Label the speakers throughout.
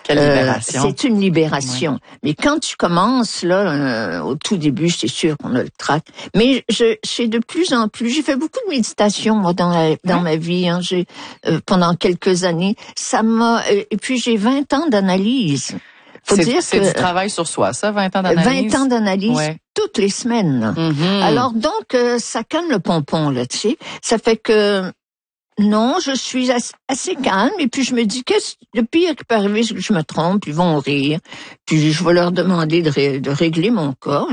Speaker 1: Quelle libération.
Speaker 2: C'est une libération. Ouais. Mais quand tu commences, là, au tout début, c'est sûr qu'on a le trac. Mais j'ai de plus en plus, j'ai fait beaucoup de méditation, moi, dans ma vie, hein. Pendant quelques années. Ça m'a, et puis j'ai 20 ans d'analyse.
Speaker 1: C'est du travail sur soi, ça, 20 ans d'analyse?
Speaker 2: 20 ans d'analyse toutes les semaines.
Speaker 1: Mm-hmm.
Speaker 2: Alors donc, ça calme le pompon, là, tu sais. Ça fait que, non, je suis assez calme, et puis je me dis, le pire qui peut arriver, c'est que je me trompe, ils vont rire, puis je vais leur demander de régler mon corps.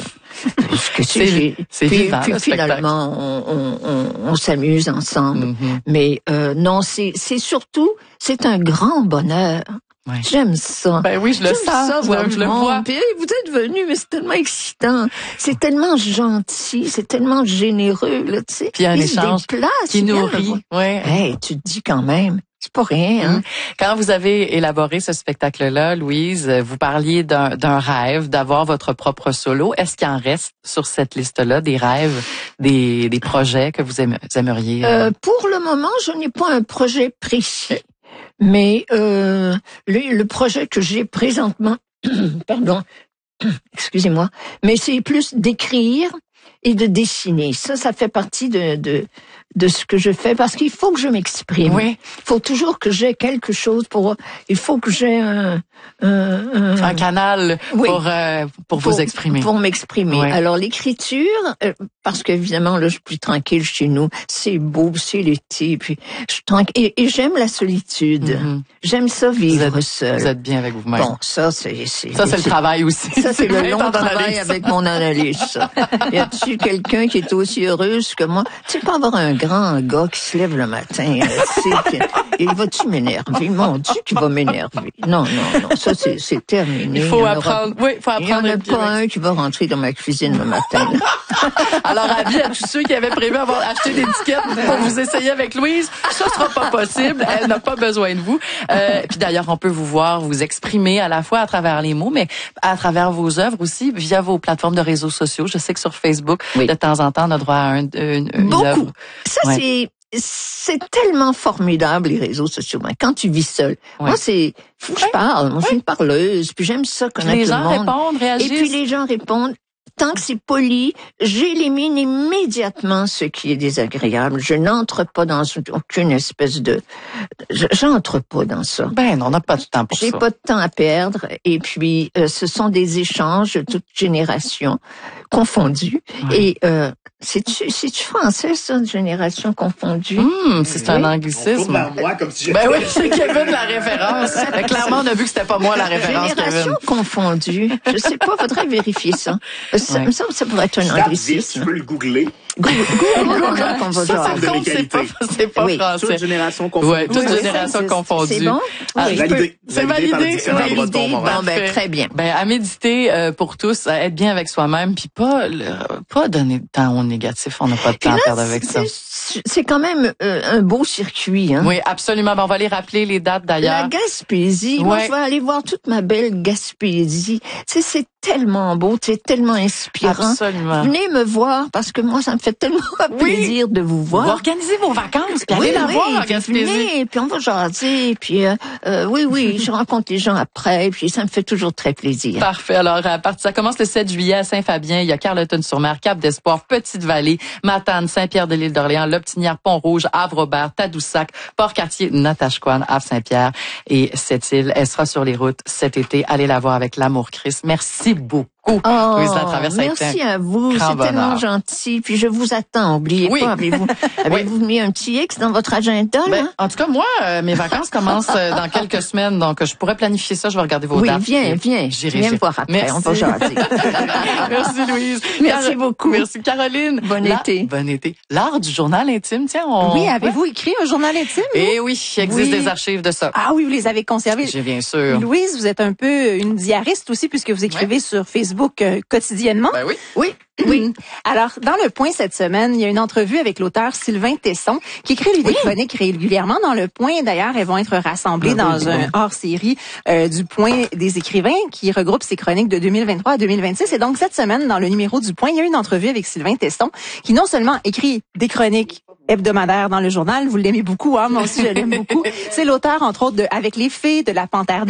Speaker 2: Puis finalement, on s'amuse ensemble. Mm-hmm. Mais non, c'est surtout, c'est un grand bonheur. Ouais. J'aime ça.
Speaker 1: Ben oui, je le sens, je le vois.
Speaker 2: Puis vous êtes venus, mais c'est tellement excitant. C'est tellement gentil, c'est tellement généreux, là, tu sais.
Speaker 1: Puis il y a un échange qui nourrit.
Speaker 2: Ouais. Hey, tu te dis quand même, c'est pas rien, hein.
Speaker 1: Quand vous avez élaboré ce spectacle-là, Louise, vous parliez d'un rêve, d'avoir votre propre solo. Est-ce qu'il en reste sur cette liste-là des rêves, des projets que vous aimeriez?
Speaker 2: Pour le moment, je n'ai pas un projet précis. Mais le projet que j'ai présentement, pardon, excusez-moi, mais c'est plus d'écrire et de dessiner. Ça fait partie de ce que je fais, parce qu'il faut que je m'exprime.
Speaker 1: Oui.
Speaker 2: Il faut toujours que j'ai quelque chose il faut que j'ai
Speaker 1: un canal pour vous exprimer.
Speaker 2: Pour m'exprimer. Oui. Alors l'écriture, parce qu'évidemment là je suis plus tranquille chez nous, c'est beau, c'est l'été, puis je suis tranquille et j'aime la solitude. Mm-hmm. J'aime ça vivre seul.
Speaker 1: Vous êtes bien avec vous-même.
Speaker 2: Bon, ça c'est
Speaker 1: le travail aussi.
Speaker 2: Ça c'est le long travail avec mon analyse. Ça. Y a-t-il quelqu'un qui est aussi heureuse que moi? Tu sais, pas avoir un grand gars qui se lève le matin, il va-tu m'énerver? Mon Dieu, qui va m'énerver. Non, ça c'est terminé.
Speaker 1: Il faut apprendre.
Speaker 2: Il n'y en a pas un qui va rentrer dans ma cuisine le matin.
Speaker 1: Alors, avis à tous ceux qui avaient prévu avoir acheté des tickets pour vous essayer avec Louise, ça sera pas possible. Elle n'a pas besoin de vous. Puis d'ailleurs, on peut vous voir vous exprimer à la fois à travers les mots, mais à travers vos œuvres aussi, via vos plateformes de réseaux sociaux. Je sais que sur Facebook, de temps en temps, on a droit à une
Speaker 2: beaucoup.
Speaker 1: Œuvre.
Speaker 2: Ça, c'est tellement formidable, les réseaux sociaux. Quand tu vis seul. Moi, faut que je parle. Moi, je suis une parleuse. Puis j'aime ça, connaître le monde.
Speaker 1: Les gens répondent, réagissent.
Speaker 2: Et puis les gens répondent. Tant que c'est poli, j'élimine immédiatement ce qui est désagréable. Je n'entre pas dans aucune espèce de... J'entre pas dans ça.
Speaker 1: Ben non, on n'a pas de temps pour ça.
Speaker 2: J'ai pas de temps à perdre. Et puis, ce sont des échanges de toute génération confondue. Et c'est-tu français, ça, de génération confondue?
Speaker 1: C'est un anglicisme.
Speaker 3: Moi, comme si
Speaker 1: oui, c'est Kevin la référence. Clairement, on a vu que c'était pas moi la référence,
Speaker 2: génération
Speaker 1: Kevin.
Speaker 2: confondue. Je sais pas, faudrait vérifier ça. Ça me semble que ça pourrait être un anglicisme.
Speaker 3: Tu peux le googler.
Speaker 1: C'est pas français.
Speaker 3: Toute génération confondue.
Speaker 1: Oui, toute génération confondue.
Speaker 2: C'est bon?
Speaker 1: C'est validé.
Speaker 2: Bon, très bien.
Speaker 1: À méditer pour tous, à être bien avec soi-même, puis pas donner de temps au négatif. On n'a pas de temps à perdre avec ça.
Speaker 2: C'est quand même un beau circuit, hein?
Speaker 1: Oui, absolument. On va les rappeler les dates d'ailleurs.
Speaker 2: La Gaspésie. Moi, je vais aller voir toute ma belle Gaspésie. Tu sais, c'est tellement beau, c'est tellement inspirant.
Speaker 1: Absolument.
Speaker 2: Venez me voir parce que moi, ça me fait tellement plaisir de vous voir.
Speaker 1: Vous organisez vos vacances, puis allez la voir en Gaspésie.
Speaker 2: Venez, puis on va jaser, puis je rencontre les gens après, puis ça me fait toujours très plaisir.
Speaker 1: Parfait. Alors, ça commence le 7 juillet à Saint-Fabien. Il y a Carleton-sur-Mer, Cap-d'Espoir, Petite-Vallée, Matane, Saint-Pierre-de-l'Île-d'Orléans, Loptinière, Pont-Rouge, Havre-Robert, Tadoussac, Port-Cartier, Natashquan, Havre-Saint-Pierre et Sept-Îles. Elle sera sur les routes cet été. Allez la voir avec l'amour Christ. Merci beaucoup. Louise Latraverse,
Speaker 2: merci à vous, c'est tellement gentil. Puis je vous attends, oubliez pas, avez-vous mis un petit X dans votre agenda là?
Speaker 1: En tout cas, moi, mes vacances commencent dans quelques semaines, donc je pourrais planifier ça, je vais regarder vos dates.
Speaker 2: Viens me voir après,
Speaker 1: merci.
Speaker 2: On va jaser.
Speaker 1: Merci Louise.
Speaker 2: Merci beaucoup.
Speaker 1: Merci Caroline.
Speaker 2: Bon été.
Speaker 1: Bon été. L'art du journal intime, tiens.
Speaker 4: Oui, avez-vous écrit un journal intime?
Speaker 1: Eh oui, il existe des archives de ça.
Speaker 4: Ah oui, vous les avez conservées.
Speaker 1: J'ai bien sûr.
Speaker 4: Louise, vous êtes un peu une diariste aussi, puisque vous écrivez sur Facebook quotidiennement.
Speaker 1: Ben oui.
Speaker 4: Oui. Alors, dans Le Point cette semaine, il y a une entrevue avec l'auteur Sylvain Tesson, qui écrit des chroniques régulièrement dans Le Point. D'ailleurs, elles vont être rassemblées dans un hors-série du Point des écrivains qui regroupe ses chroniques de 2023 à 2026. Et donc, cette semaine, dans le numéro du Point, il y a une entrevue avec Sylvain Tesson, qui non seulement écrit des chroniques hebdomadaires dans le journal, vous l'aimez beaucoup, hein, moi aussi je l'aime beaucoup. C'est l'auteur, entre autres, de Avec les fées, de La Panthère